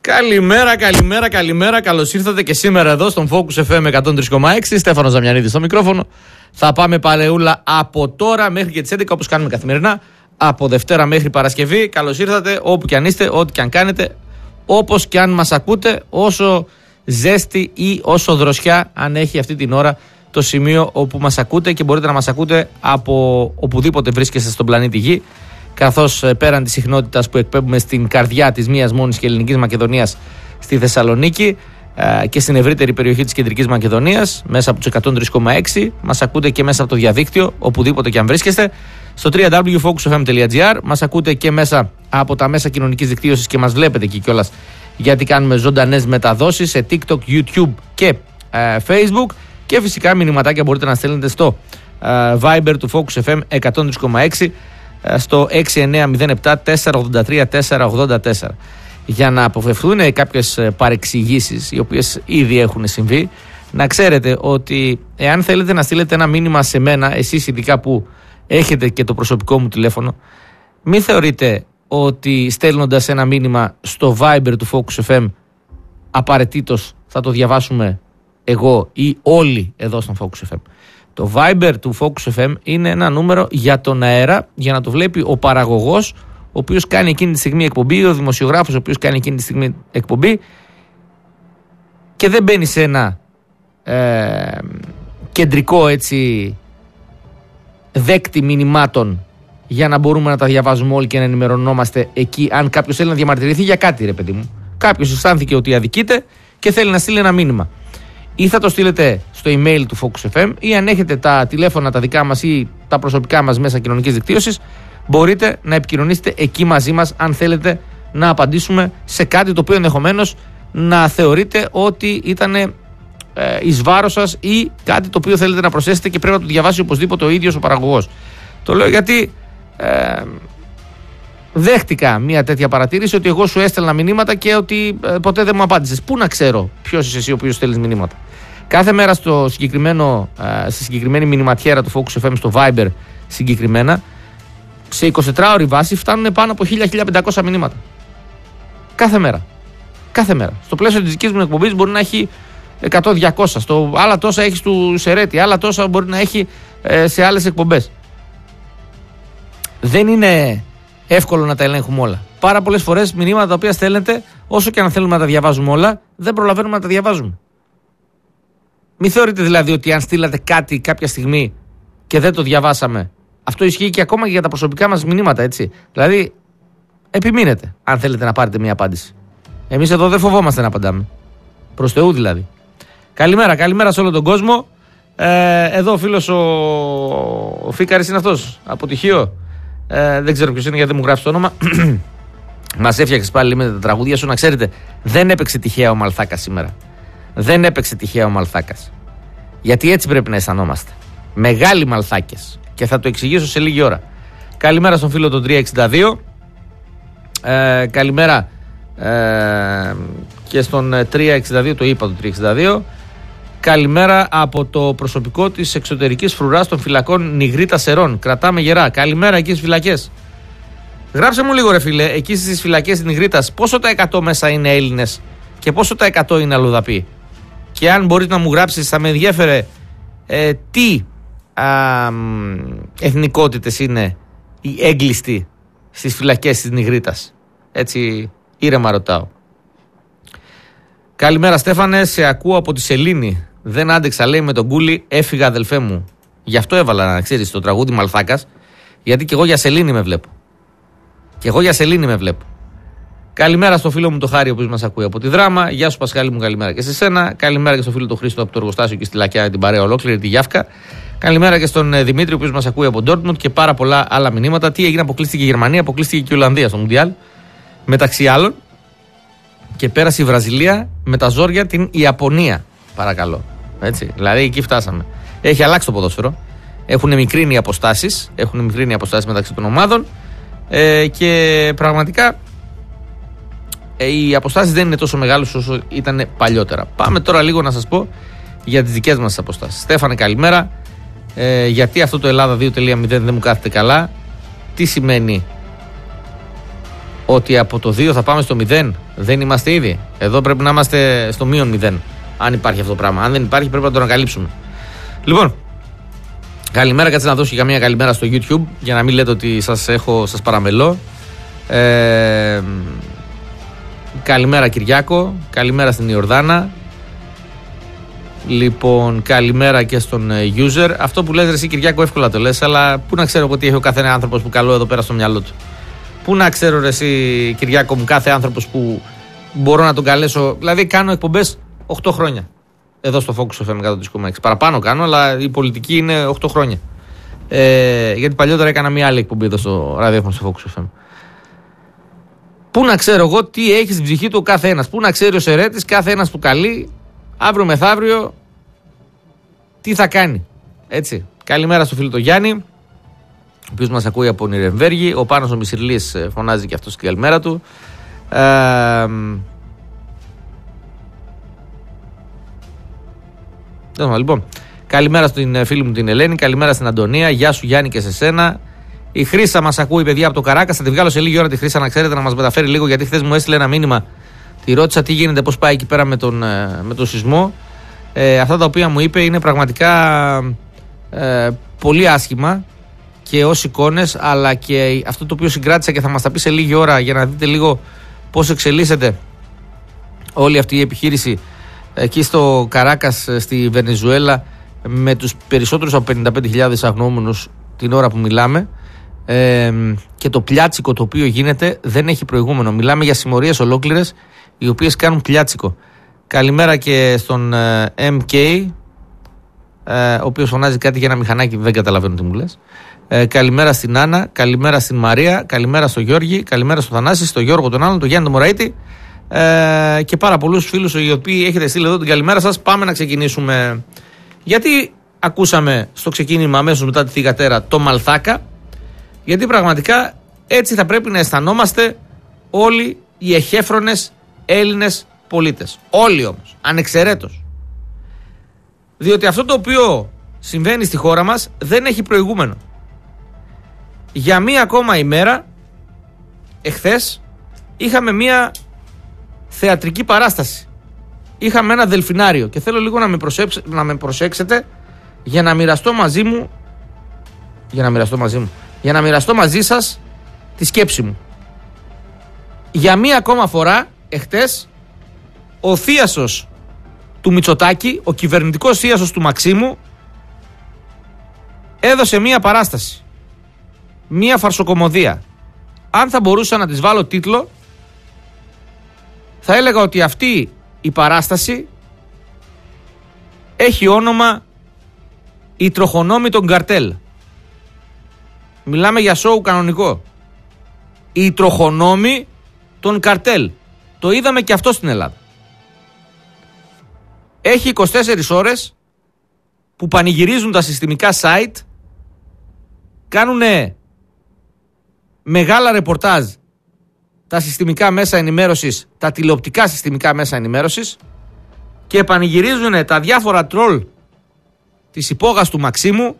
Καλημέρα. Καλώς ήρθατε και σήμερα εδώ στον Focus FM 103,6. Στέφανος Ζαμιανίδης στο μικρόφωνο. Θα πάμε παρεούλα από τώρα μέχρι και τις 11, όπως κάνουμε καθημερινά. Από Δευτέρα μέχρι Παρασκευή. Καλώς ήρθατε όπου και αν είστε, ό,τι και αν κάνετε, όπως και αν μας ακούτε, όσο ζέστη ή όσο δροσιά αν έχει αυτή την ώρα το σημείο όπου μας ακούτε, και μπορείτε να μας ακούτε από οπουδήποτε βρίσκεστε στον πλανήτη Γη, καθώς πέραν της συχνότητας που εκπέμπουμε στην καρδιά της μίας μόνης και ελληνικής Μακεδονίας στη Θεσσαλονίκη και στην ευρύτερη περιοχή της κεντρικής Μακεδονίας μέσα από τους 103,6, μας ακούτε και μέσα από το διαδίκτυο οπουδήποτε και αν βρίσκεστε στο www.focusfm.gr. Μας ακούτε και μέσα από τα μέσα κοινωνικής δικτύωσης και μας βλέπετε εκεί κιόλας, γιατί κάνουμε ζωντανές μεταδόσεις σε TikTok, YouTube και Facebook, και φυσικά μηνυματάκια μπορείτε να στέλνετε στο Viber του Focus FM 103,6 στο 6907-483-484. Για να αποφευθούν κάποιες παρεξηγήσεις οι οποίες ήδη έχουν συμβεί, να ξέρετε ότι εάν θέλετε να στείλετε ένα μήνυμα σε μένα, εσείς ειδικά που έχετε και το προσωπικό μου τηλέφωνο, μην θεωρείτε ότι στέλνοντας ένα μήνυμα στο Viber του Focus FM απαραίτητος θα το διαβάσουμε εγώ ή όλοι εδώ στον Focus FM. Το Viber του Focus FM είναι ένα νούμερο για τον αέρα, για να το βλέπει ο παραγωγός, ο οποίος κάνει εκείνη τη στιγμή εκπομπή, ο δημοσιογράφος ο οποίος κάνει εκείνη τη στιγμή εκπομπή, και δεν μπαίνει σε ένα κεντρικό έτσι δέκτη μηνυμάτων για να μπορούμε να τα διαβάζουμε όλοι και να ενημερωνόμαστε εκεί αν κάποιος θέλει να διαμαρτυρηθεί για κάτι, ρε παιδί μου. Κάποιος αισθάνθηκε ότι αδικείται και θέλει να στείλει ένα μήνυμα. Ή θα το στείλετε στο email του Focus FM, ή αν έχετε τα τηλέφωνα τα δικά μας ή τα προσωπικά μας μέσα κοινωνικής δικτύωσης, μπορείτε να επικοινωνήσετε εκεί μαζί μας αν θέλετε να απαντήσουμε σε κάτι το οποίο ενδεχομένως να θεωρείτε ότι ήταν εις βάρος σας ή κάτι το οποίο θέλετε να προσθέσετε και πρέπει να το διαβάσει οπωσδήποτε ο ίδιος ο παραγωγός. Το λέω γιατί δέχτηκα μια τέτοια παρατήρηση, ότι εγώ σου έστελνα μηνύματα και ότι ποτέ δεν μου απάντησες. Πού να ξέρω ποιος είσαι εσύ ο οποίος στέλνεις μηνύματα? Κάθε μέρα στη συγκεκριμένη μηνυματιέρα του Focus FM, στο Viber συγκεκριμένα, σε 24ωρη βάση φτάνουν πάνω από 1.000-1.500 μηνύματα. Κάθε μέρα. Στο πλαίσιο της δικής μου εκπομπής μπορεί να έχει 100-200. Άλλα τόσα έχει του Σερέτη, άλλα τόσα μπορεί να έχει σε άλλες εκπομπές. Δεν είναι εύκολο να τα ελέγχουμε όλα. Πάρα πολλές φορές μηνύματα τα οποία στέλνετε, όσο και αν θέλουμε να τα διαβάζουμε όλα, δεν προλαβαίνουμε να τα διαβάζουμε. Μην θεωρείτε δηλαδή ότι αν στείλατε κάτι κάποια στιγμή και δεν το διαβάσαμε, αυτό ισχύει και ακόμα και για τα προσωπικά μας μηνύματα, έτσι. Δηλαδή, επιμείνετε αν θέλετε να πάρετε μια απάντηση. Εμείς εδώ δεν φοβόμαστε να απαντάμε. Προς Θεού δηλαδή. Καλημέρα σε όλο τον κόσμο. Εδώ ο φίλος ο Φίκαρης είναι αυτός, από τυχείο. Δεν ξέρω ποιος είναι γιατί δεν μου γράφει το όνομα. Μας έφτιαξες πάλι με τα τραγούδια σου. Να ξέρετε, δεν έπαιξε τυχαία ο Μαλθάκας σήμερα. Γιατί έτσι πρέπει να αισθανόμαστε. Μεγάλοι Μαλθάκες. Και θα το εξηγήσω σε λίγη ώρα. Καλημέρα στον φίλο τον 362. Καλημέρα και στον 362, το είπα το 362. Καλημέρα από το προσωπικό της εξωτερικής φρουράς των φυλακών Νιγρήτα Σερών. Κρατάμε γερά. Καλημέρα εκεί στις φυλακές. Γράψε μου λίγο, ρε φίλε, εκεί στις φυλακές της Νιγρήτας, πόσο τα 100 μέσα είναι Έλληνες και πόσο τα 100 είναι αλλοδαποί? Και αν μπορείς να μου γράψεις, θα με ενδιέφερε τι εθνικότητες είναι οι έγκλειστοι στις φυλακές της Νιγρήτας. Έτσι ήρεμα ρωτάω. Καλημέρα Στέφανε, σε ακούω από τη Σελήνη. Δεν άντεξα, λέει, με τον Κούλι, έφυγα αδελφέ μου. Γι' αυτό έβαλα, να ξέρεις, το τραγούδι Μαλθάκας, γιατί και εγώ για Σελήνη με βλέπω. Καλημέρα στο φίλο μου το Χάρη, ο οποίος μας ακούει από τη Δράμα. Γεια σου Πασχάλη μου, καλημέρα και σε σένα. Καλημέρα και στο φίλο του Χρήστο από το εργοστάσιο και στη Λακιά, την παρέα ολόκληρη, τη Γιάφκα. Καλημέρα και στον Δημήτρη, ο οποίος μας ακούει από Ντόρτμουντ, και πάρα πολλά άλλα μηνύματα. Τι έγινε, αποκλείστηκε η Γερμανία, αποκλείστηκε και η Ολλανδία στο Μουντιάλ, μεταξύ άλλων. Και πέρασε η Βραζιλία με τα ζόρια την Ιαπωνία. Παρακαλώ. Έτσι. Δηλαδή εκεί φτάσαμε. Έχει αλλάξει το ποδόσφαιρο. Έχουν μικρύνει οι αποστάσεις μεταξύ των ομάδων. Και πραγματικά οι αποστάσεις δεν είναι τόσο μεγάλες όσο ήταν παλιότερα. Πάμε τώρα λίγο να σας πω για τις δικές μας αποστάσεις. Στέφανε, καλημέρα. Γιατί αυτό το Ελλάδα 2.0 δεν μου κάθεται καλά? Τι σημαίνει ότι από το 2 θα πάμε στο 0. Δεν είμαστε ήδη. Εδώ πρέπει να είμαστε στο -0. Αν υπάρχει αυτό το πράγμα. Αν δεν υπάρχει, πρέπει να το ανακαλύψουμε. Λοιπόν, καλημέρα. Κάτσε να δώσω και καμία καλημέρα στο YouTube για να μην λέτε ότι σας παραμελώ. Καλημέρα Κυριάκο. Καλημέρα στην Ιορδάνα. Λοιπόν, καλημέρα και στον user. Αυτό που λες εσύ Κυριάκο εύκολα το λες, αλλά πού να ξέρω εγώ τι έχει ο κάθε άνθρωπος που καλό εδώ πέρα στο μυαλό του. Πού να ξέρω ρε εσύ Κυριάκο μου κάθε άνθρωπος που μπορώ να τον καλέσω. Δηλαδή κάνω εκπομπές 8 χρόνια εδώ στο Focus FM 103,6. Παραπάνω κάνω, αλλά η πολιτική είναι 8 χρόνια. Γιατί παλιότερα έκανα μια άλλη εκπομπή εδώ στο ραδιόφωνο στο Focus FM. Πού να ξέρω εγώ τι έχει στην ψυχή του ο κάθε ένας. Πού να ξέρει ο Σερέτης κάθε ένας που καλεί αύριο μεθαύριο τι θα κάνει. Έτσι. Καλημέρα στο φίλο το Γιάννη, ο οποίος μας ακούει από Νιρεμβέργη. Ο Πάνος ο Μισηρλής φωνάζει και αυτός την καλημέρα του. Λοιπόν, καλημέρα στην φίλη μου την Ελένη. Καλημέρα στην Αντωνία. Γεια σου Γιάννη και σε σένα. Η Χρύσα μας ακούει, παιδιά, από το Καράκα. Θα τη βγάλω σε λίγη ώρα τη Χρύσα, να ξέρετε, να μας μεταφέρει λίγο, γιατί χθες μου έστειλε ένα μήνυμα. Τη ρώτησα τι γίνεται, πώς πάει εκεί πέρα με τον σεισμό. Αυτά τα οποία μου είπε είναι πραγματικά πολύ άσχημα και ως εικόνες, αλλά και αυτό το οποίο συγκράτησα και θα μας τα πει σε λίγη ώρα για να δείτε λίγο πώς εξελίσσεται όλη αυτή η επιχείρηση εκεί στο Καράκας στη Βενεζουέλα, με τους περισσότερους από 55.000 αγνοούμενους την ώρα που μιλάμε, και το πλιάτσικο το οποίο γίνεται δεν έχει προηγούμενο. Μιλάμε για συμμορίες ολόκληρες οι οποίες κάνουν πλιάτσικο. Καλημέρα και στον MK, ο οποίος φωνάζει κάτι για ένα μηχανάκι, δεν καταλαβαίνω τι μου λες. Καλημέρα στην Άννα, καλημέρα στην Μαρία, καλημέρα στο Γιώργη, καλημέρα στο Θανάση, στο Γιώργο τον άλλον, τον Γιάννη τον Μωραήτη, και πάρα πολλούς φίλους οι οποίοι έχετε στείλει εδώ την καλημέρα σας. Πάμε να ξεκινήσουμε. Γιατί ακούσαμε στο ξεκίνημα αμέσως μετά τη θυγατέρα το Μαλθάκα? Γιατί πραγματικά έτσι θα πρέπει να αισθανόμαστε όλοι οι εχέφρονες Έλληνες πολίτες. Όλοι όμως, ανεξαιρέτως. Διότι αυτό το οποίο συμβαίνει στη χώρα μας δεν έχει προηγούμενο. Για μία ακόμα ημέρα, εχθές, είχαμε θεατρική παράσταση. Είχαμε ένα δελφινάριο και θέλω λίγο να με προσέξετε για να μοιραστώ μαζί σας τη σκέψη μου. Για μία ακόμα φορά, εχθές, ο θίασος του Μητσοτάκη, ο κυβερνητικός θίασος του Μαξίμου, έδωσε μία παράσταση. Μία φαρσοκομωδία. Αν θα μπορούσα να της βάλω τίτλο, θα έλεγα ότι αυτή η παράσταση έχει όνομα «Οι τροχονόμοι των καρτέλ». Μιλάμε για σόου κανονικό. «Οι τροχονόμοι των καρτέλ». Το είδαμε και αυτό στην Ελλάδα. Έχει 24 ώρες που πανηγυρίζουν τα συστημικά site, κάνουν μεγάλα ρεπορτάζ τα συστημικά μέσα ενημέρωσης, τα τηλεοπτικά συστημικά μέσα ενημέρωσης, και πανηγυρίζουν τα διάφορα τρόλ της υπόγας του Μαξίμου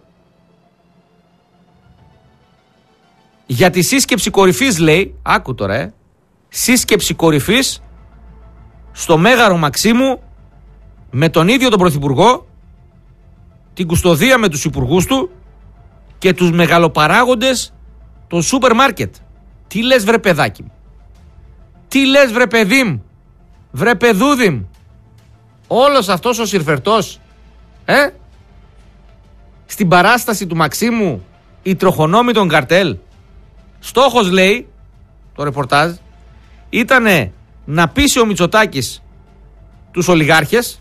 για τη σύσκεψη κορυφής, λέει, άκου τώρα, σύσκεψη κορυφής στο Μέγαρο Μαξίμου με τον ίδιο τον Πρωθυπουργό, την κουστοδία με τους υπουργούς του και τους μεγαλοπαράγοντες των σούπερ μάρκετ. Τι λες βρε παιδάκι μου? Τι λες βρε παιδί μου? Βρε παιδούδι μου? Όλος αυτός ο συρφερτός στην παράσταση του Μαξίμου, οι τροχονόμοι των καρτέλ, στόχος, λέει το ρεπορτάζ, ήτανε να πείσει ο Μητσοτάκης τους ολιγάρχες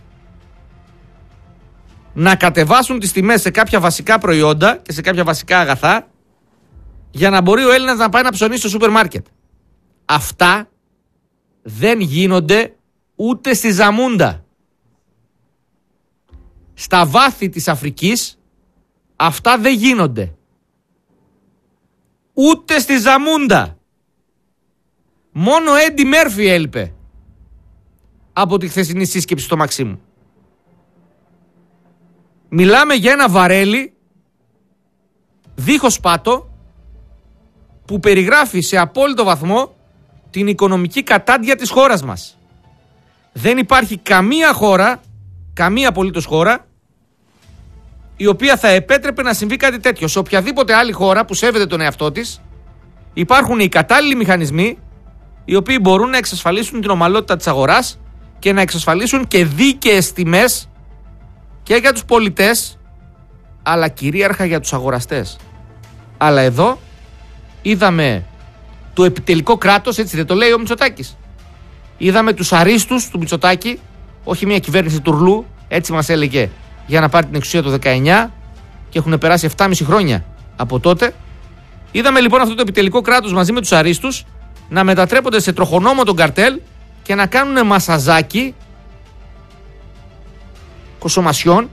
να κατεβάσουν τις τιμές σε κάποια βασικά προϊόντα και σε κάποια βασικά αγαθά για να μπορεί ο Έλληνας να πάει να ψωνίσει στο σούπερ μάρκετ. Αυτά δεν γίνονται ούτε στη Ζαμούντα. Στα βάθη της Αφρικής αυτά δεν γίνονται. Ούτε στη Ζαμούντα. Μόνο Έντι Μέρφυ έλειπε από τη χθεσινή σύσκεψη στο Μαξίμου. Μιλάμε για ένα βαρέλι δίχως πάτο που περιγράφει σε απόλυτο βαθμό την οικονομική κατάντια της χώρας μας. Δεν υπάρχει καμία χώρα, καμία απολύτως χώρα, η οποία θα επέτρεπε να συμβεί κάτι τέτοιο. Σε οποιαδήποτε άλλη χώρα που σέβεται τον εαυτό της, υπάρχουν οι κατάλληλοι μηχανισμοί οι οποίοι μπορούν να εξασφαλίσουν την ομαλότητα της αγοράς και να εξασφαλίσουν και δίκαιες τιμές και για τους πολιτές, αλλά κυρίαρχα για τους αγοραστές. Αλλά εδώ είδαμε το επιτελικό κράτος, έτσι δεν το λέει ο Μητσοτάκης. Είδαμε τους αρίστους του Μητσοτάκη, όχι μια κυβέρνηση τουρλού, έτσι μας έλεγε, για να πάρει την εξουσία το 19 και έχουν περάσει 7,5 χρόνια από τότε. Είδαμε λοιπόν αυτό το επιτελικό κράτος μαζί με τους αρίστους να μετατρέπονται σε τροχονόμο των καρτέλ και να κάνουν μασαζάκι κοσομασιών,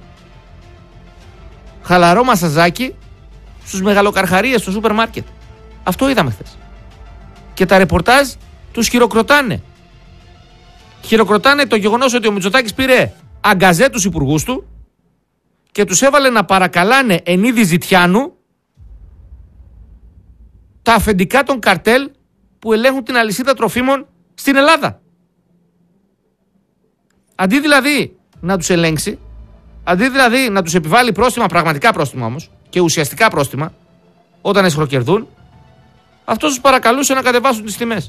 χαλαρό μασαζάκι στους μεγαλοκαρχαρίες, στο σούπερ μάρκετ. Αυτό είδαμε χθες. Και τα ρεπορτάζ τους χειροκροτάνε. Χειροκροτάνε το γεγονός ότι ο Μητσοτάκης πήρε αγκαζέ τους υπουργούς του και τους έβαλε να παρακαλάνε εν είδη ζητιάνου τα αφεντικά των καρτέλ που ελέγχουν την αλυσίδα τροφίμων στην Ελλάδα. Αντί δηλαδή να τους ελέγξει, αντί δηλαδή να τους επιβάλλει πρόστιμα, πραγματικά πρόστιμα όμως, και ουσιαστικά πρόστιμα, όταν εσχροκερδούν, αυτός τους παρακαλούσε να κατεβάσουν τις τιμές.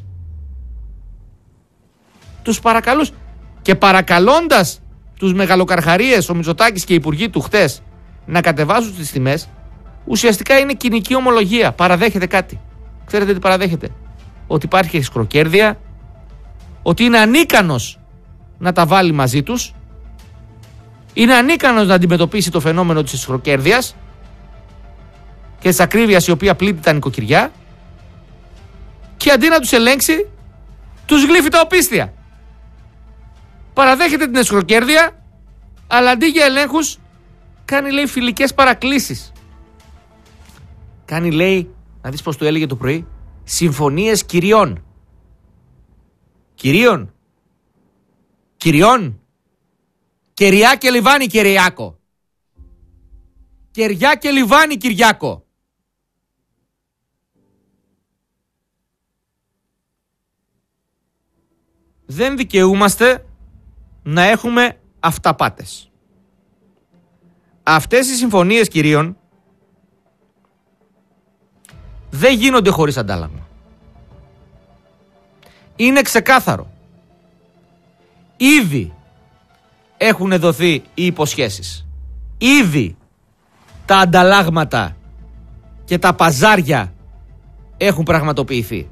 Τους παρακαλούσε. Και παρακαλώντας τους μεγαλοκαρχαρίες, ο Μητσοτάκης και οι υπουργοί του χτες, να κατεβάσουν τις τιμές, ουσιαστικά είναι κοινική ομολογία. Παραδέχεται κάτι. Ξέρετε τι παραδέχεται? Ότι υπάρχει εσχροκέρδεια, ότι είναι ανίκανος να τα βάλει μαζί τους, είναι ανίκανος να αντιμετωπίσει το φαινόμενο της εσχροκέρδειας και της ακρίβειας η οποία πλήττει τα νοικοκυριά, και αντί να τους ελέγξει, τους γλύφει τα οπίστια. Παραδέχεται την εσχροκέρδεια, αλλά αντί για ελέγχους κάνει, λέει, φιλικές παρακλήσεις. Κάνει, λέει, να δεις πως το έλεγε το πρωί, συμφωνίες κυριών. Κυριών. Κυριών. Κεριά και λιβάνι, Κυριάκο. Κεριά και λιβάνι, Κυριάκο. Δεν δικαιούμαστε να έχουμε αυταπάτες. Αυτές οι συμφωνίες κυρίων δεν γίνονται χωρίς αντάλλαγμα. Είναι ξεκάθαρο. Ήδη έχουν δοθεί οι υποσχέσεις. Ήδη τα ανταλλάγματα και τα παζάρια έχουν πραγματοποιηθεί.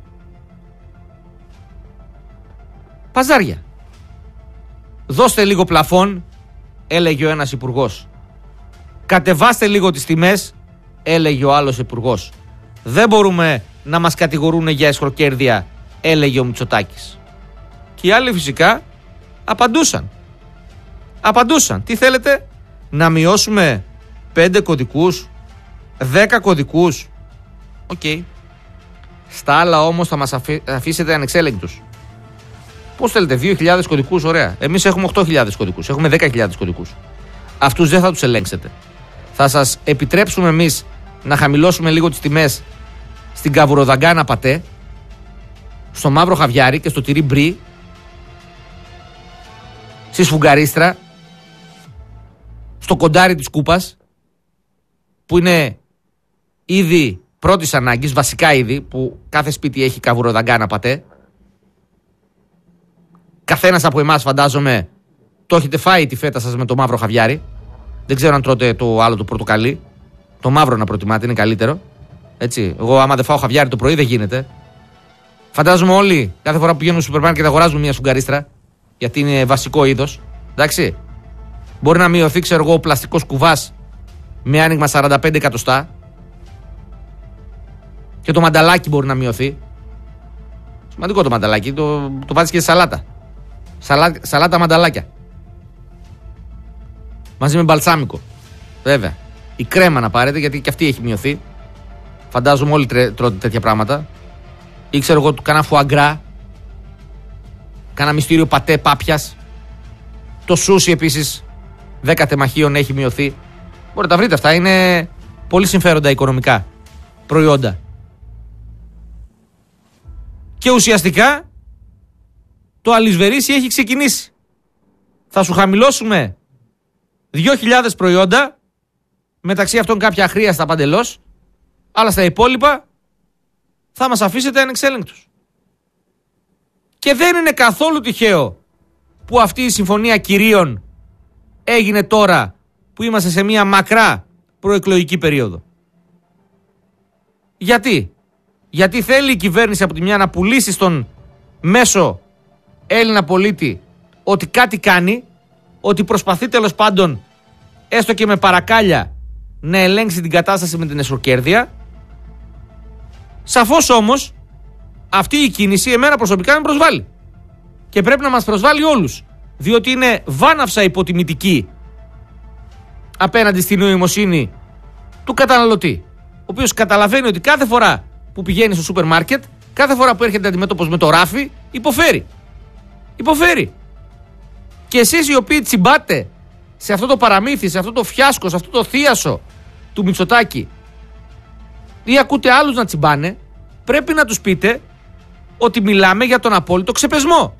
Παζάρια. Δώστε λίγο πλαφόν, έλεγε ο ένας υπουργός. Κατεβάστε λίγο τις τιμές, έλεγε ο άλλος υπουργός. Δεν μπορούμε να μας κατηγορούν για εσχροκέρδεια, έλεγε ο Μητσοτάκης. Και οι άλλοι φυσικά απαντούσαν. Απαντούσαν. Τι θέλετε? Να μειώσουμε 5 κωδικούς, 10 κωδικούς? Οκ. Στα άλλα όμως θα μας αφήσετε ανεξέλεγκτους. Πώς θέλετε? 2.000 κωδικούς, ωραία. Εμείς έχουμε 8.000 κωδικούς, έχουμε 10.000 κωδικούς. Αυτούς δεν θα τους ελέγξετε. Θα σας επιτρέψουμε εμείς να χαμηλώσουμε λίγο τις τιμές στην καβουροδαγκάνα πατέ, στο μαύρο χαβιάρι και στο τυρί μπρι, στη σφουγγαρίστρα, στο κοντάρι της κούπας, που είναι είδη πρώτης ανάγκης, βασικά είδη, που κάθε σπίτι έχει καβουροδαγκάνα πατέ. Καθένας από εμάς, φαντάζομαι, το έχετε φάει τη φέτα σας με το μαύρο χαβιάρι. Δεν ξέρω αν τρώτε το άλλο, το πορτοκαλί. Το μαύρο να προτιμάτε, είναι καλύτερο. Έτσι. Εγώ, άμα δεν φάω χαβιάρι το πρωί, δεν γίνεται. Φαντάζομαι όλοι, κάθε φορά που πηγαίνουν στο σούπερ μάρκετ, αγοράζουν μια σφουγγαρίστρα, γιατί είναι βασικό είδος. Εντάξει. Μπορεί να μειωθεί, ξέρω εγώ, ο πλαστικός κουβάς με άνοιγμα 45 εκατοστά. Και το μανταλάκι μπορεί να μειωθεί. Σημαντικό το μανταλάκι, το βάζεις και σε σαλάτα. Σαλάτα μανταλάκια. Μαζί με μπαλσάμικο. Βέβαια. Η κρέμα να πάρετε, γιατί και αυτή έχει μειωθεί. Φαντάζομαι όλοι τρώτε τέτοια πράγματα. Ή ξέρω εγώ, κάνα φουαγκρά. Κάνα μυστήριο πατέ πάπιας. Το σούσι επίσης 10 τεμαχίων έχει μειωθεί. Μπορείτε να τα βρείτε αυτά. Είναι πολύ συμφέροντα οικονομικά προϊόντα. Και ουσιαστικά το αλυσβερίσι έχει ξεκινήσει. Θα σου χαμηλώσουμε 2.000 προϊόντα, μεταξύ αυτών κάποια αχρίαστα παντελώς, αλλά στα υπόλοιπα θα μας αφήσετε ανεξέλεγκτους. Και δεν είναι καθόλου τυχαίο που αυτή η συμφωνία κυρίων έγινε τώρα που είμαστε σε μια μακρά προεκλογική περίοδο. Γιατί θέλει η κυβέρνηση από τη μια να πουλήσει στον μέσο Έλληνα πολίτη ότι κάτι κάνει, ότι προσπαθεί τέλος πάντων έστω και με παρακάλια να ελέγξει την κατάσταση με την εσχροκέρδεια. Σαφώς όμως αυτή η κίνηση εμένα προσωπικά με προσβάλλει και πρέπει να μας προσβάλλει όλους, διότι είναι βάναυσα υποτιμητική απέναντι στην νοημοσύνη του καταναλωτή, ο οποίος καταλαβαίνει ότι κάθε φορά που πηγαίνει στο σούπερ μάρκετ, κάθε φορά που έρχεται αντιμέτωπος με το ράφι, υποφέρει. Και εσείς οι οποίοι τσιμπάτε σε αυτό το παραμύθι, σε αυτό το φιάσκο, σε αυτό το θίασο του Μητσοτάκη ή ακούτε άλλους να τσιμπάνε, πρέπει να τους πείτε ότι μιλάμε για τον απόλυτο ξεπεσμό.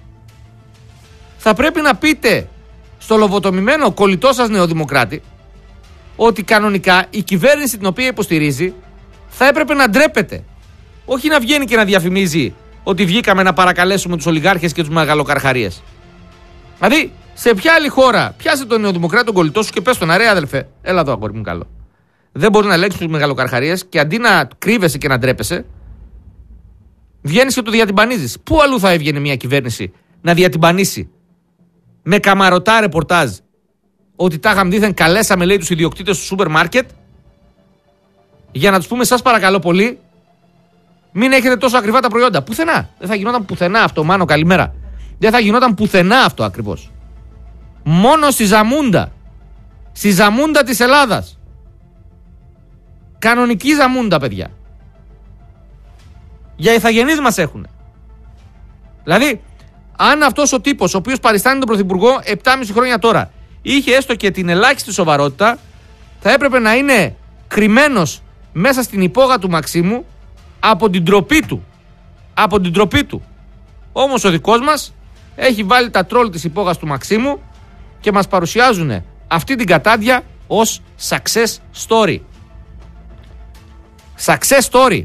Θα πρέπει να πείτε στο λοβοτομημένο κολλητό σας νεοδημοκράτη ότι κανονικά η κυβέρνηση την οποία υποστηρίζει θα έπρεπε να ντρέπεται. Όχι να βγαίνει και να διαφημίζει ότι βγήκαμε να παρακαλέσουμε τους ολιγάρχες και τους μεγαλοκαρχαρίες. Δηλαδή, σε ποια άλλη χώρα πιάσε τον νεοδημοκράτη τον κολλητό σου και πες τον αρέα αδελφέ, έλα εδώ αγόρι μου καλό. Δεν μπορεί να ελέγξει τους μεγαλοκαρχαρίες και αντί να κρύβεσαι και να ντρέπεσαι, βγαίνεις και το διατυμπανίζεις. Πού αλλού θα έβγαινε μια κυβέρνηση να διατυμπανίσει με καμαρωτά ρεπορτάζ ότι τάχαμε δήθεν καλέσαμε, λέει, τους ιδιοκτήτες του σούπερ μάρκετ για να τους πούμε σας παρακαλώ πολύ μην έχετε τόσο ακριβά τα προϊόντα. Πουθενά. Δεν θα γινόταν πουθενά αυτό, Μάνο, καλημέρα. Δεν θα γινόταν πουθενά αυτό ακριβώς. Μόνο στη Ζαμούντα. Στη Ζαμούντα της Ελλάδας. Κανονική Ζαμούντα, παιδιά. Για ηθαγενείς μας έχουν. Δηλαδή, αν αυτός ο τύπος, ο οποίος παριστάνει τον Πρωθυπουργό 7,5 χρόνια τώρα, είχε έστω και την ελάχιστη σοβαρότητα, θα έπρεπε να είναι κρυμμένος μέσα στην υπόγα του Μαξίμου από την ντροπή του. Από την ντροπή του. Όμως ο δικός μας έχει βάλει τα τρόλ της υπόγας του Μαξίμου και μας παρουσιάζουν αυτή την κατάντια ως success story. Success story.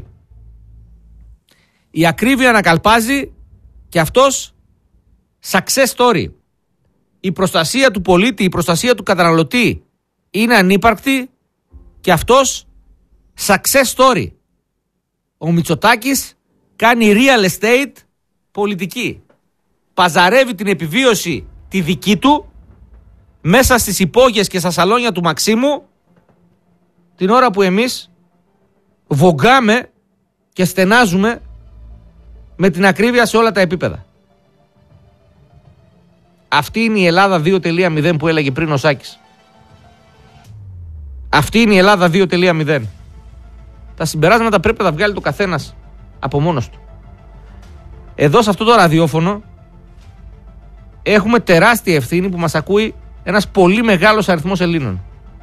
Η ακρίβεια ανακαλπάζει και αυτός success story. Η προστασία του πολίτη, η προστασία του καταναλωτή είναι ανύπαρκτη και αυτός success story. Ο Μητσοτάκης κάνει real estate πολιτική. Παζαρεύει την επιβίωση τη δική του μέσα στις υπόγειες και στα σαλόνια του Μαξίμου την ώρα που εμείς βογκάμε και στενάζουμε με την ακρίβεια σε όλα τα επίπεδα. Αυτή είναι η Ελλάδα 2.0 που έλεγε πριν ο Σάκης. Αυτή είναι η Ελλάδα 2.0. Τα συμπεράσματα πρέπει να τα βγάλει το καθένας από μόνος του. Εδώ σε αυτό το ραδιόφωνο έχουμε τεράστια ευθύνη που μας ακούει ένας πολύ μεγάλος αριθμός Ελλήνων.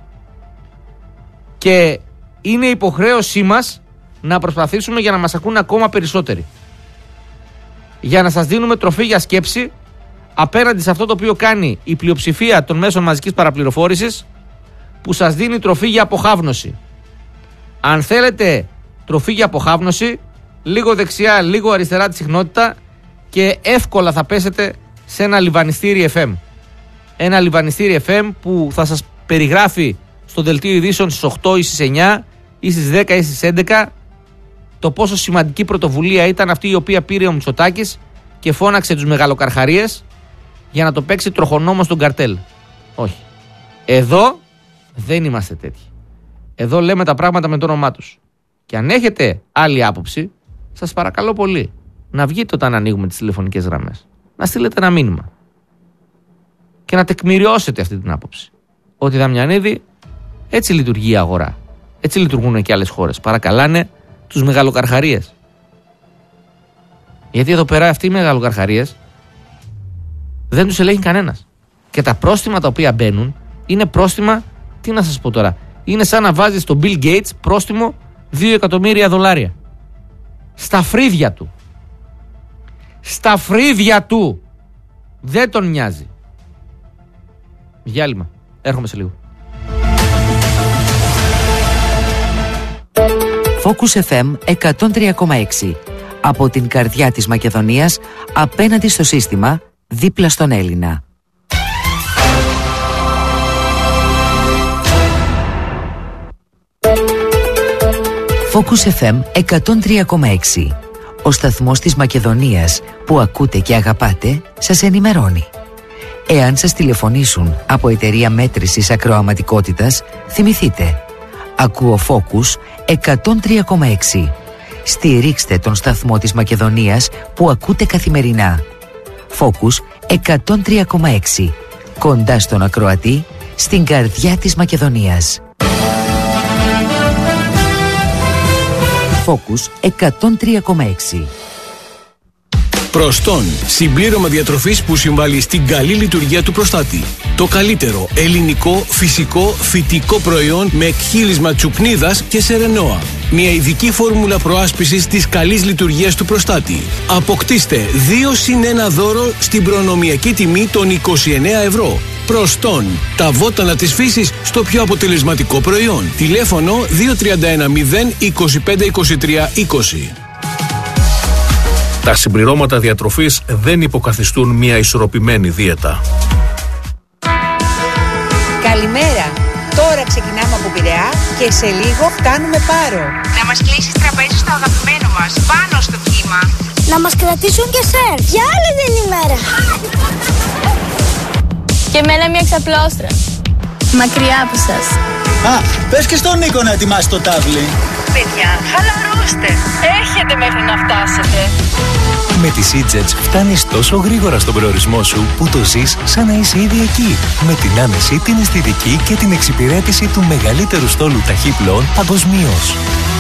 Και είναι υποχρέωσή μας να προσπαθήσουμε για να μας ακούν ακόμα περισσότεροι. Για να σας δίνουμε τροφή για σκέψη απέναντι σε αυτό το οποίο κάνει η πλειοψηφία των μέσων μαζικής παραπληροφόρησης, που σας δίνει τροφή για αποχάβνωση. Αν θέλετε τροφή για αποχάβνωση, λίγο δεξιά, λίγο αριστερά τη συχνότητα και εύκολα θα πέσετε σε ένα λιβανιστήρι FM. Ένα λιβανιστήρι FM που θα σας περιγράφει στο δελτίο ειδήσεων στις 8 ή στις 9 ή στις 10 ή στις 11 το πόσο σημαντική πρωτοβουλία ήταν αυτή η οποία πήρε ο Μητσοτάκης και φώναξε τους μεγαλοκαρχαρίες για να το παίξει τροχονόμο στον καρτέλ. Όχι. Εδώ δεν είμαστε τέτοιοι. Εδώ λέμε τα πράγματα με το όνομά τους. Και αν έχετε άλλη άποψη, σας παρακαλώ πολύ να βγείτε όταν ανοίγουμε τις τηλεφωνικές γραμμές. Να στείλετε ένα μήνυμα. Και να τεκμηριώσετε αυτή την άποψη. Ότι Δαμιανίδη, έτσι λειτουργεί η αγορά. Έτσι λειτουργούν και άλλες χώρες. Παρακαλάνε τους μεγαλοκαρχαρίες. Γιατί εδώ πέρα αυτοί οι μεγαλοκαρχαρίες δεν τους ελέγχει κανένας. Και τα πρόστιμα τα οποία μπαίνουν είναι πρόστιμα, τι να σας πω τώρα, είναι σαν να βάζεις τον Bill Gates πρόστιμο $2 εκατομμύρια. Στα φρύδια του. στα φρύδια του. Δεν τον νοιάζει. Διάλειμμα. Έρχομαι σε λίγο. Focus FM 103,6. Από την καρδιά της Μακεδονίας, απέναντι στο σύστημα, δίπλα στον Έλληνα. Focus FM 103,6. Ο σταθμός της Μακεδονίας που ακούτε και αγαπάτε σας ενημερώνει. Εάν σας τηλεφωνήσουν από εταιρεία μέτρησης ακροαματικότητας, θυμηθείτε. Ακούω Focus 103,6. Στηρίξτε τον σταθμό της Μακεδονίας που ακούτε καθημερινά. Focus 103,6. Κοντά στον ακροατή, στην καρδιά της Μακεδονίας. Focus 103,6. Προστόν, συμπλήρωμα διατροφής που συμβάλλει στην καλή λειτουργία του προστάτη. Το καλύτερο ελληνικό, φυσικό, φυτικό προϊόν με εκχύλισμα τσουκνίδας και σερενόα. Μια ειδική φόρμουλα προάσπισης της καλής λειτουργίας του προστάτη. Αποκτήστε 2+1 δώρο στην προνομιακή τιμή των 29 ευρώ. Προστόν, τα βότανα της φύσης στο πιο αποτελεσματικό προϊόν. Τηλέφωνο 2310 25 23 20. Τα συμπληρώματα διατροφής δεν υποκαθιστούν μια ισορροπημένη δίαιτα. Καλημέρα. Τώρα ξεκινάμε από Πειραιά και σε λίγο φτάνουμε Πάρο. Να μας κλείσεις τραπέζι στο αγαπημένο μας, πάνω στο κύμα. Να μας κρατήσουν και σερφ για άλλη την ημέρα. Και εμένα μια ξαπλώστρα. Μακριά από σας. Πες και στον Νίκο να ετοιμάσει το τάβλι. Παιδιά, χαλαρώστε. Έχετε μέχρι να φτάσετε. Με τη SeaJets φτάνεις τόσο γρήγορα στον προορισμό σου που το ζεις σαν να είσαι ήδη εκεί. Με την άνεση, την αισθητική και την εξυπηρέτηση του μεγαλύτερου στόλου ταχύπλοων παγκοσμίως.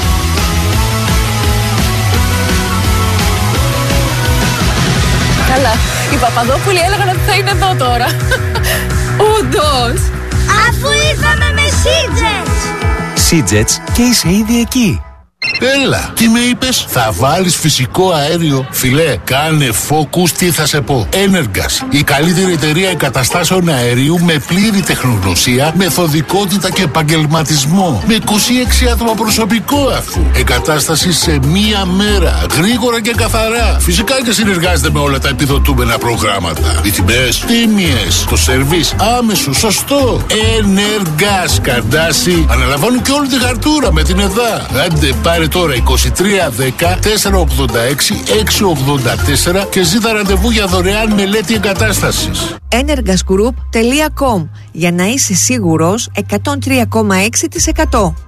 Καλά, οι Παπαδόπουλοι έλεγαν ότι θα είναι εδώ τώρα. Όντως. Αφού ήρθαμε με SeaJets. SeaJets και είσαι ήδη εκεί. Έλα, τι με είπες? Θα βάλεις φυσικό αέριο? Φιλέ, κάνε Focus, τι θα σε πω. Energas, η καλύτερη εταιρεία εγκαταστάσεων αερίου με πλήρη τεχνογνωσία, μεθοδικότητα και επαγγελματισμό. Με 26 άτομα προσωπικό αφού. Εγκατάσταση σε μία μέρα, γρήγορα και καθαρά. Φυσικά και συνεργάζεται με όλα τα επιδοτούμενα προγράμματα. Οι τιμές τίμιες, το σερβίς άμεσο, σωστό. Energas, Καρντάση, αναλαμβάνουν και όλη τη χαρτούρα με την ΕΔΑ. Άντε πάρε τώρα 2310 486 684 και ζήτα ραντεβού για δωρεάν μελέτη εγκατάστασης. energasgroup.com για να είσαι σίγουρος 103,6%.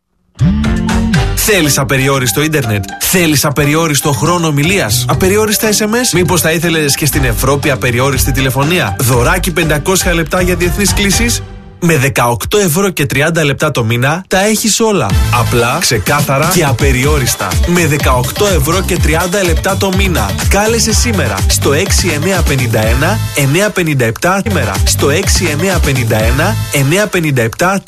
Θέλεις απεριόριστο ίντερνετ? Θέλεις απεριόριστο χρόνο ομιλίας? Απεριόριστα SMS? Μήπως θα ήθελες και στην Ευρώπη απεριόριστη τηλεφωνία? Δωράκι 500 λεπτά για διεθνείς κλήσεις? Με 18 ευρώ και 30 λεπτά το μήνα τα έχεις όλα. Απλά, ξεκάθαρα και απεριόριστα. Με 18 ευρώ και 30 λεπτά το μήνα. Κάλεσε σήμερα στο 6951 957 σήμερα. Στο 6951 957